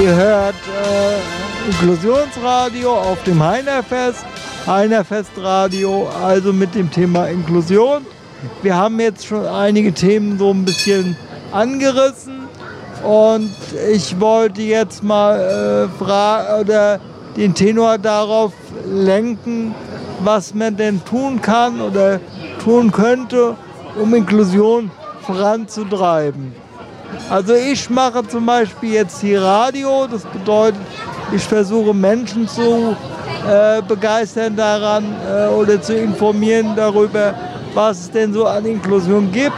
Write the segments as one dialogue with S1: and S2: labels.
S1: Ihr hört Inklusionsradio auf dem Heinerfest, Heinerfestradio, also mit dem Thema Inklusion. Wir haben jetzt schon einige Themen so ein bisschen angerissen und ich wollte jetzt mal den Tenor darauf lenken, was man denn tun kann oder tun könnte, um Inklusion voranzutreiben. Also ich mache zum Beispiel jetzt hier Radio, das bedeutet, ich versuche Menschen zu begeistern daran oder zu informieren darüber, was es denn so an Inklusion gibt,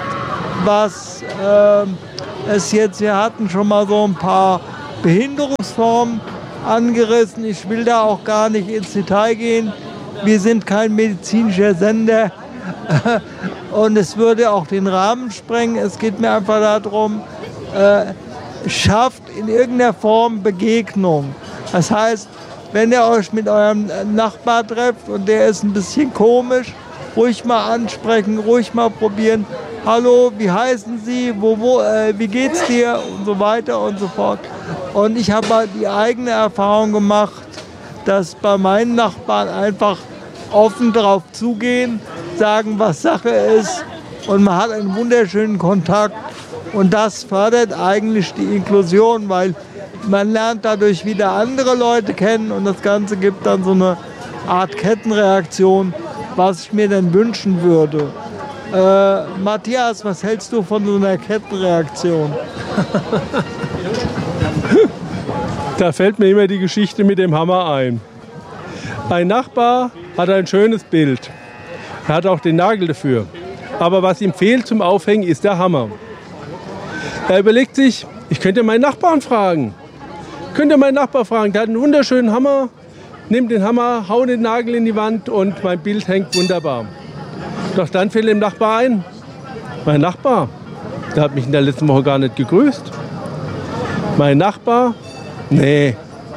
S1: wir hatten schon mal so ein paar Behinderungsformen angerissen. Ich will da auch gar nicht ins Detail gehen. Wir sind kein medizinischer Sender und es würde auch den Rahmen sprengen. Es geht mir einfach darum, schafft in irgendeiner Form Begegnung. Das heißt, wenn ihr euch mit eurem Nachbar trefft und der ist ein bisschen komisch, ruhig mal ansprechen, ruhig mal probieren. Hallo, wie heißen Sie? Wie geht's dir? Und so weiter und so fort. Und ich habe halt die eigene Erfahrung gemacht, dass bei meinen Nachbarn einfach offen darauf zugehen, sagen, was Sache ist. Und man hat einen wunderschönen Kontakt. Und das fördert eigentlich die Inklusion, weil man lernt dadurch wieder andere Leute kennen und das Ganze gibt dann so eine Art Kettenreaktion, was ich mir denn wünschen würde. Matthias, was hältst du von so einer Kettenreaktion?
S2: Da fällt mir immer die Geschichte mit dem Hammer ein. Ein Nachbar hat ein schönes Bild. Er hat auch den Nagel dafür. Aber was ihm fehlt zum Aufhängen, ist der Hammer. Er überlegt sich, ich könnte meinen Nachbarn fragen. Der hat einen wunderschönen Hammer, nimmt den Hammer, haut den Nagel in die Wand und mein Bild hängt wunderbar. Doch dann fällt dem Nachbar ein, mein Nachbar, der hat mich in der letzten Woche gar nicht gegrüßt. Mein Nachbar, nee.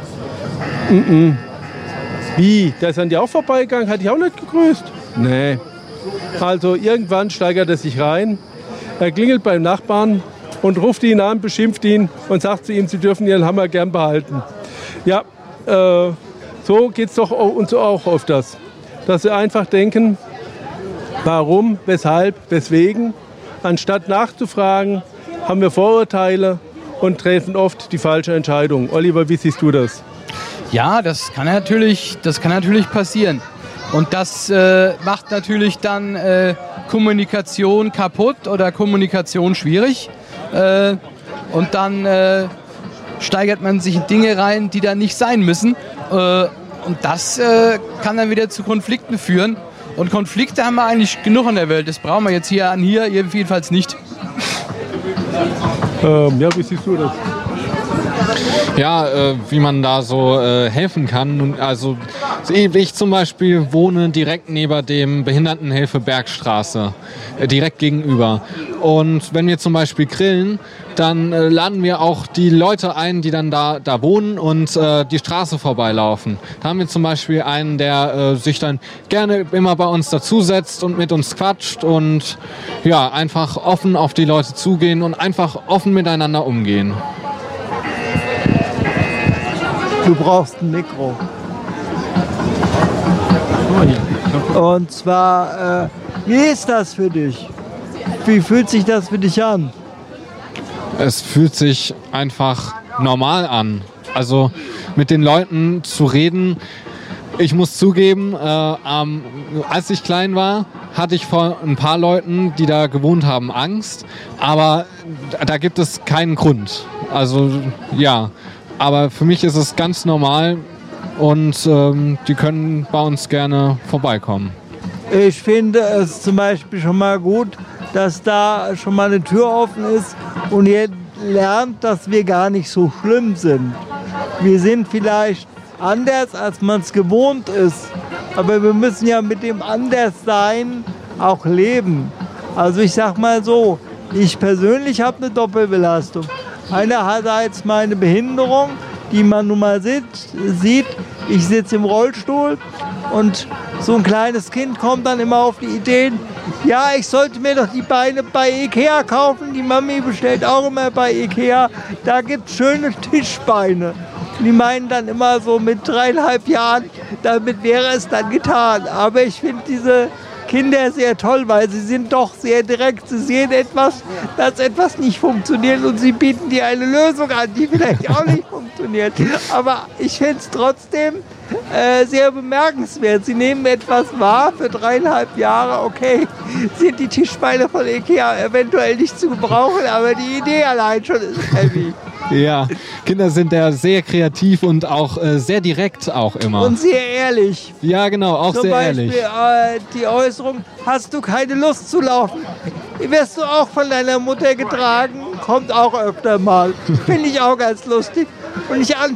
S2: Wie, der ist an dir auch vorbeigegangen, hat dich auch nicht gegrüßt? Nee. Also irgendwann steigert er sich rein, er klingelt beim Nachbarn und ruft ihn an, beschimpft ihn und sagt zu ihm, sie dürfen ihren Hammer gern behalten. Ja, so geht es doch uns auch öfters. Dass wir einfach denken, warum, weshalb, weswegen, anstatt nachzufragen, haben wir Vorurteile und treffen oft die falsche Entscheidung. Oliver, wie siehst du das?
S3: Ja, das kann natürlich passieren. Und das macht natürlich dann Kommunikation kaputt oder Kommunikation schwierig. Und dann steigert man sich in Dinge rein, die dann nicht sein müssen. Und das kann dann wieder zu Konflikten führen. Und Konflikte haben wir eigentlich genug in der Welt. Das brauchen wir jetzt hier jedenfalls nicht.
S2: Ja, wie siehst du das?
S4: Ja, wie man da so helfen kann. Also ich zum Beispiel wohne direkt neben dem Behindertenhilfe Bergstraße, direkt gegenüber. Und wenn wir zum Beispiel grillen, dann laden wir auch die Leute ein, die dann da wohnen und die Straße vorbeilaufen. Da haben wir zum Beispiel einen, der sich dann gerne immer bei uns dazusetzt und mit uns quatscht und ja, einfach offen auf die Leute zugehen und einfach offen miteinander umgehen.
S1: Du brauchst ein Mikro. Und zwar, wie ist das für dich? Wie fühlt sich das für dich an?
S4: Es fühlt sich einfach normal an. Also mit den Leuten zu reden. Ich muss zugeben, als ich klein war, hatte ich vor ein paar Leuten, die da gewohnt haben, Angst. Aber da gibt es keinen Grund. Also ja. Aber für mich ist es ganz normal und die können bei uns gerne vorbeikommen.
S1: Ich finde es zum Beispiel schon mal gut, dass da schon mal eine Tür offen ist und ihr lernt, dass wir gar nicht so schlimm sind. Wir sind vielleicht anders, als man es gewohnt ist, aber wir müssen ja mit dem Anderssein auch leben. Also ich sag mal so, ich persönlich habe eine Doppelbelastung. Einerseits meine Behinderung, die man nun mal sieht. Ich sitze im Rollstuhl und so ein kleines Kind kommt dann immer auf die Ideen, ja, ich sollte mir doch die Beine bei Ikea kaufen. Die Mami bestellt auch immer bei Ikea. Da gibt es schöne Tischbeine. Die meinen dann immer so mit 3,5 Jahren, damit wäre es dann getan. Aber ich finde diese Kinder sehr toll, weil sie sind doch sehr direkt. Sie sehen etwas, dass etwas nicht funktioniert und sie bieten dir eine Lösung an, die vielleicht auch nicht funktioniert. Aber ich finde es trotzdem sehr bemerkenswert. Sie nehmen etwas wahr für 3,5 Jahre. Okay, sind die Tischbeine von Ikea eventuell nicht zu gebrauchen, aber die Idee allein schon ist heavy.
S4: Ja, Kinder sind ja sehr kreativ und auch sehr direkt auch immer.
S1: Und sehr ehrlich.
S4: Ja, genau, auch
S1: Zum
S4: sehr
S1: Beispiel,
S4: ehrlich.
S1: Die Äußerung, hast du keine Lust zu laufen? Wirst du auch von deiner Mutter getragen? Kommt auch öfter mal. Finde ich auch ganz lustig. Und ich